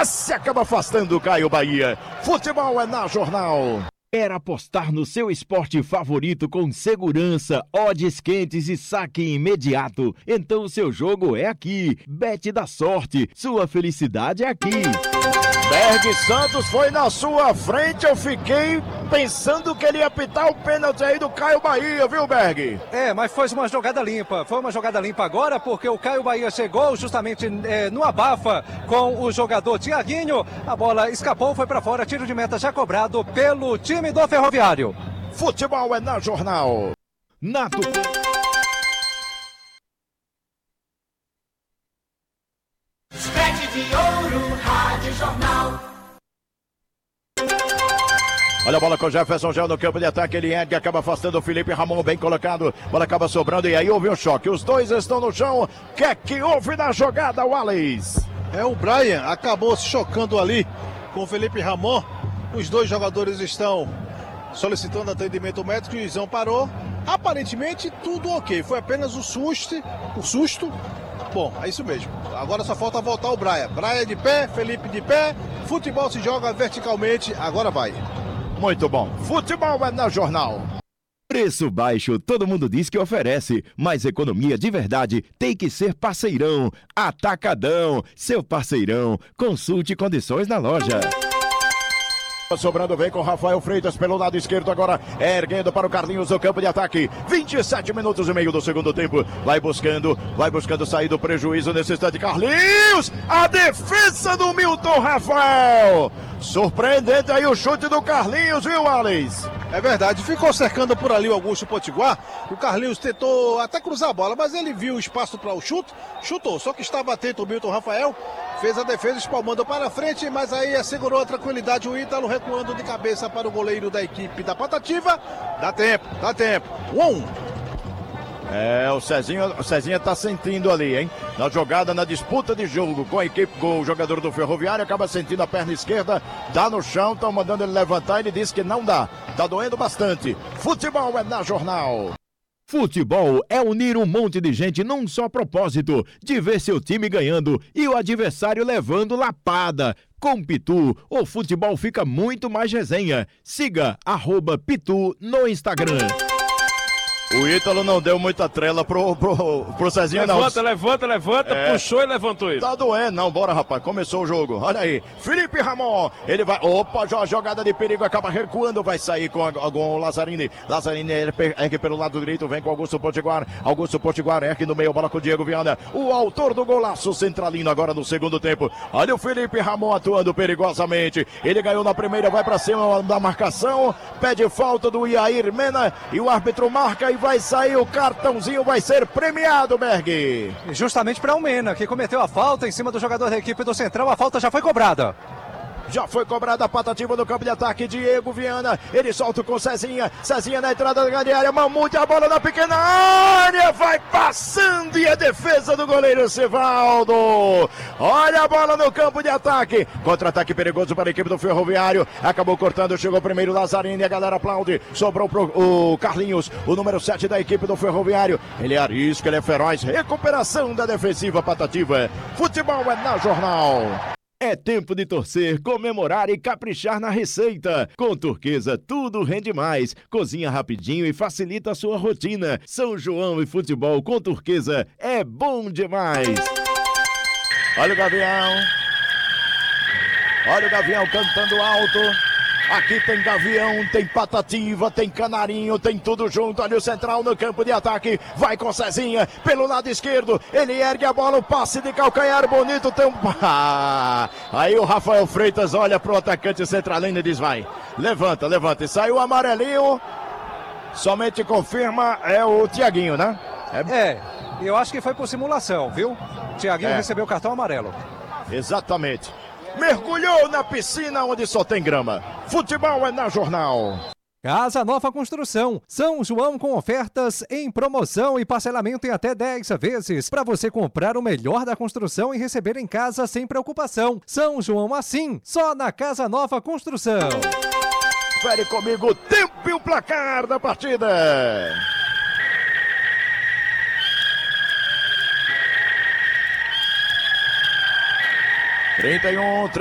passe acaba afastando o Caio Bahia. Futebol é na Jornal. Quer apostar no seu esporte favorito com segurança, odds quentes e saque imediato? Então o seu jogo é aqui. Bet da Sorte, sua felicidade é aqui. Berg Santos foi na sua frente, eu fiquei pensando que ele ia pitar o pênalti aí do Caio Bahia, viu, Berg? Mas foi uma jogada limpa, agora porque o Caio Bahia chegou justamente no abafa com o jogador Thiaguinho, a bola escapou, foi para fora, tiro de meta já cobrado pelo time do Ferroviário. Futebol é na Jornal. Nato. De ouro, Rádio Jornal. Olha a bola com o Jefferson já no campo de ataque, ele ergue, acaba afastando o Felipe Ramon, bem colocado, bola acaba sobrando e aí houve um choque, os dois estão no chão, o que houve na jogada, Wallace? O Brian acabou se chocando ali com o Felipe Ramon, os dois jogadores estão solicitando atendimento médico, o juizão parou, aparentemente tudo ok, foi apenas o susto. Bom, é isso mesmo. Agora só falta voltar o Brian. Brian de pé, Felipe de pé. Futebol se joga verticalmente. Agora vai. Muito bom. Futebol é na Jornal. Preço baixo, todo mundo diz que oferece, mas economia de verdade tem que ser Parceirão. Atacadão, seu parceirão. Consulte condições na loja. Sobrando, vem com Rafael Freitas pelo lado esquerdo agora, erguendo para o Carlinhos o campo de ataque, 27 minutos e meio do segundo tempo, vai buscando sair do prejuízo nesse instante, Carlinhos, a defesa do Milton Rafael, surpreendente aí o chute do Carlinhos, viu, Alex? É verdade, ficou cercando por ali o Augusto Potiguar, o Carlinhos tentou até cruzar a bola, mas ele viu o espaço para o chute, chutou, só que estava atento o Milton Rafael, fez a defesa espalmando para frente, mas aí assegurou a tranquilidade o Ítalo, recuando de cabeça para o goleiro da equipe da Patativa. Dá tempo. 1-1. O Cezinha tá sentindo ali, hein? Na jogada, na disputa de jogo com a equipe, com o jogador do Ferroviário, acaba sentindo a perna esquerda, tá no chão, estão mandando ele levantar, ele disse que não dá. Tá doendo bastante. Futebol é na Jornal. Futebol é unir um monte de gente num só propósito, de ver seu time ganhando e o adversário levando lapada. Com Pitu, o futebol fica muito mais resenha. Siga @Pitu no Instagram. O Ítalo não deu muita trela pro Cezinha, não. Levanta, puxou e levantou ele. Tá doendo, não, bora, rapaz, começou o jogo, olha aí, Felipe Ramon, ele vai, jogada de perigo, acaba recuando, vai sair com o Lazzarini, ergue pelo lado direito, vem com Augusto Potiguar, ergue no meio, bola com o Diego Viana, o autor do golaço centralino agora no segundo tempo, olha o Felipe Ramon atuando perigosamente, ele ganhou na primeira, vai pra cima da marcação, pede falta do Iair Mena, e o árbitro marca e vai sair o cartãozinho, vai ser premiado, Berg. Justamente para o Mena, que cometeu a falta em cima do jogador da equipe do Central, a falta já foi cobrada. Já foi cobrada a Patativa no campo de ataque, Diego Viana, ele solta com Cezinha na entrada da grande área, Mamute, a bola na pequena área, vai passando e a defesa do goleiro Sivaldo. Olha a bola no campo de ataque, contra-ataque perigoso para a equipe do Ferroviário, acabou cortando, chegou primeiro Lazzarini, a galera aplaude, sobrou o Carlinhos, o número 7 da equipe do Ferroviário, ele arrisca, ele é feroz, recuperação da defensiva Patativa. Futebol é na Jornal. É tempo de torcer, comemorar e caprichar na receita. Com Turquesa, tudo rende mais. Cozinha rapidinho e facilita a sua rotina. São João e futebol com Turquesa é bom demais. Olha o Gavião cantando alto. Aqui tem Gavião, tem Patativa, tem Canarinho, tem tudo junto. Ali o Central no campo de ataque. Vai com Cezinha pelo lado esquerdo. Ele ergue a bola, o passe de calcanhar bonito. Tem Aí o Rafael Freitas olha pro atacante centralino e diz: vai, levanta. E saiu o amarelinho. Somente confirma, é o Thiaguinho, né? Eu acho que foi por simulação, viu? Thiaguinho recebeu o cartão amarelo. Exatamente. Mergulhou na piscina onde só tem grama. Futebol é na Jornal. Casa Nova Construção, São João com ofertas em promoção e parcelamento em até 10 vezes, para você comprar o melhor da construção e receber em casa sem preocupação. São João assim, só na Casa Nova Construção. Confere comigo o tempo e o placar da partida. 31